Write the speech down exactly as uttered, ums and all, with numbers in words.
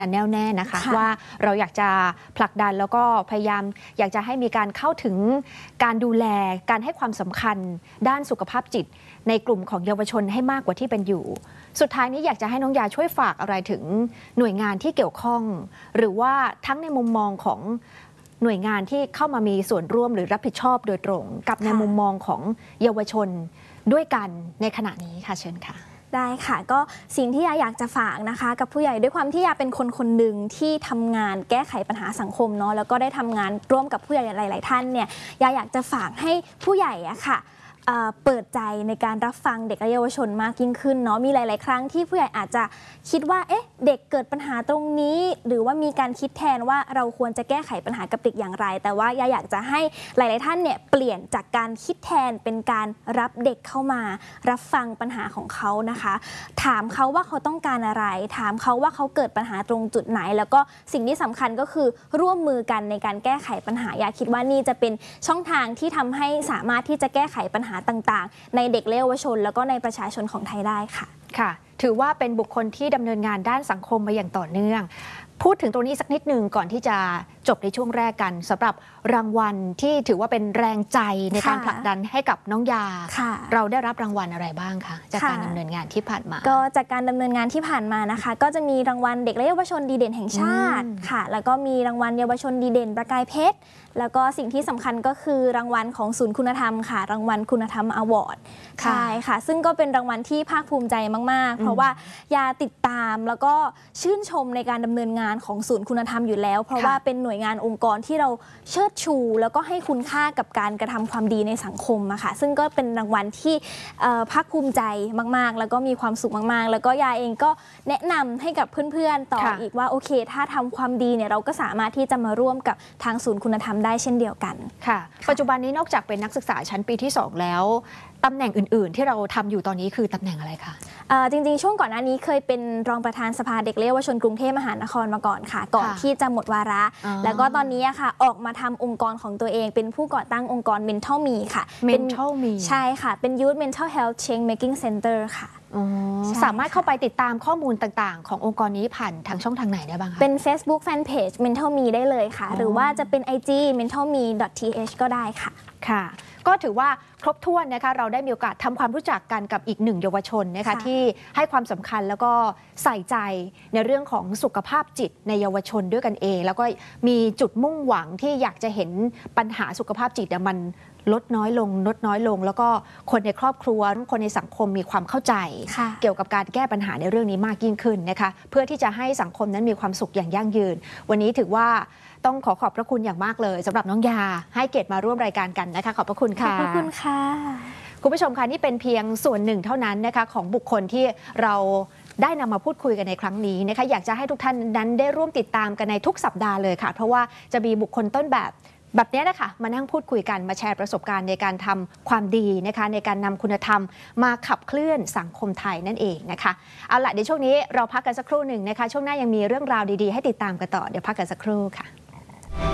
แน่วแน่นะคะว่าเราอยากจะผลักดันแล้วก็พยายามอยากจะให้มีการเข้าถึงการดูแลการให้ความสำคัญด้านสุขภาพจิตในกลุ่มของเยาวชนให้มากกว่าที่เป็นอยู่สุดท้ายนี้อยากจะให้น้องยาช่วยฝากอะไรถึงหน่วยงานที่เกี่ยวข้องหรือว่าทั้งในมุมมองของหน่วยงานที่เข้ามามีส่วนร่วมหรือรับผิดชอบโดยตรงกับในมุมมองของเยาวชนด้วยกันในขณะนี้ค่ะเชิญค่ะได้ค่ะก็สิ่งที่ยาอยากจะฝากนะคะกับผู้ใหญ่ด้วยความที่ยาเป็นคนคนหนึ่งที่ทำงานแก้ไขปัญหาสังคมเนาะแล้วก็ได้ทำงานร่วมกับผู้ใหญ่หลายๆท่านเนี่ยยาอยากจะฝากให้ผู้ใหญ่อะค่ะเปิดใจในการรับฟังเด็กและเยาวชนมากยิ่งขึ้นเนาะมีหลายๆครั้งที่ผู้ใหญ่อาจจะคิดว่าเอ๊ะเด็กเกิดปัญหาตรงนี้หรือว่ามีการคิดแทนว่าเราควรจะแก้ไขปัญหากับเด็กอย่างไรแต่ว่ายาอยากจะให้หลายๆท่านเนี่ยเปลี่ยนจากการคิดแทนเป็นการรับเด็กเข้ามารับฟังปัญหาของเขานะคะถามเขาว่าเขาต้องการอะไรถามเขาว่าเขาเกิดปัญหาตรงจุดไหนแล้วก็สิ่งที่สำคัญก็คือร่วมมือกันในการแก้ไขปัญหายาคิดว่านี่จะเป็นช่องทางที่ทำให้สามารถที่จะแก้ไขปัญหาต่างๆในเด็กและเยาวชนแล้วก็ในประชาชนของไทยได้ค่ะค่ะถือว่าเป็นบุคคลที่ดำเนินงานด้านสังคมมาอย่างต่อเนื่องพูดถึงตรงนี้สักนิดหนึ่งก่อนที่จะจบในช่วงแรกกันสำหรับรางวัลที่ถือว่าเป็นแรงใจในการผลักดันให้กับน้องยาเราได้รับรางวัลอะไรบ้างคะจากการดำเนินงานที่ผ่านมาก็จากการดำเนินงานที่ผ่านมานะคะก็จะมีรางวัลเด็กและเยาวชนดีเด่นแห่งชาติค่ะแล้วก็มีรางวัลเยาวชนดีเด่นประกายเพชรแล้วก็สิ่งที่สำคัญก็คือรางวัลของศูนย์คุณธรรมค่ะรางวัลคุณธรรมอวอร์ดใช่ค่ะซึ่งก็เป็นรางวัลที่ภาคภูมิใจมากๆเพราะว่ายาติดตามแล้วก็ชื่นชมในการดำเนินงานของศูนย์คุณธรรมอยู่แล้วเพราะว่าเป็นหน่วยงานองค์กรที่เราเชิดชูแล้วก็ให้คุณค่ากับการกระทำความดีในสังคมอะค่ะซึ่งก็เป็นรางวัลที่ภาคภูมิใจมากๆแล้วก็มีความสุขมากๆแล้วก็ยาเองก็แนะนำให้กับเพื่อนๆต่ออีกว่าโอเคถ้าทำความดีเนี่ยเราก็สามารถที่จะมาร่วมกับทางศูนย์คุณธรรมได้เช่นเดียวกันค่ะปัจจุบันนี้นอกจากเป็นนักศึกษาชั้นปีที่สองแล้วตำแหน่งอื่นๆที่เราทำอยู่ตอนนี้คือตำแหน่งอะไรคะจริงๆช่วงก่อนหน้านี้เคยเป็นรองประธานสภาเด็กและเยาวชนกรุงเทพมหานครมาก่อนค่ะก่อนที่จะหมดวาระแล้วก็ตอนนี้ค่ะออกมาทำองค์กรของตัวเองเป็นผู้ก่อตั้งองค์กร Mental Me ค่ะ Mental Me ใช่ค่ะเป็น Youth Mental Health Change Making Center ค่ะสามารถเข้าไปติดตามข้อมูลต่างๆขององค์กรนี้ผ่านทางช่องทางไหนได้บ้างคะเป็น Facebook Fanpage Mental Me ได้เลยค่ะหรือว่าจะเป็น ไอ จี เมนทัลมี ดอท ที เอช ก็ได้ค่ะค่ะก็ถือว่าครบถ้วนนะคะเราได้มีโอกาสทำความรู้จักกันกับอีกหนึ่งเยาวชนนะคะที่ให้ความสำคัญแล้วก็ใส่ใจในเรื่องของสุขภาพจิตในเยาวชนด้วยกันเองแล้วก็มีจุดมุ่งหวังที่อยากจะเห็นปัญหาสุขภาพจิตมันลดน้อยลงลดน้อยลงแล้วก็คนในครอบครัวคนในสังคมมีความเข้าใจเกี่ยวกับการแก้ปัญหาในเรื่องนี้มากยิ่งขึ้นนะคะเพื่อที่จะให้สังคมนั้นมีความสุขอย่างยั่งยืนวันนี้ถือว่าต้องขอขอบพระคุณอย่างมากเลยสำหรับน้องยาให้เกียรติมาร่วมรายการกันนะคะขอบพระคุณค่ะขอบคุณค่ะคุณผู้ชมคะนี่เป็นเพียงส่วนหนึ่งเท่านั้นนะคะของบุคคลที่เราได้นำมาพูดคุยกันในครั้งนี้นะคะอยากจะให้ทุกท่านนั้นได้ร่วมติดตามกันในทุกสัปดาห์เลยค่ะเพราะว่าจะมีบุคคลต้นแบบแบบนี้นะคะมานั่งพูดคุยกันมาแชร์ประสบการณ์ในการทำความดีนะคะในการนำคุณธรรมมาขับเคลื่อนสังคมไทยนั่นเองนะคะเอาล่ะเดี๋ยวช่วงนี้เราพักกันสักครู่หนึ่งนะคะช่วงหน้ายังมีเรื่องราวดีๆให้ติดตามกันต่อเดี๋ยวพักกันสักครู่ค่ะ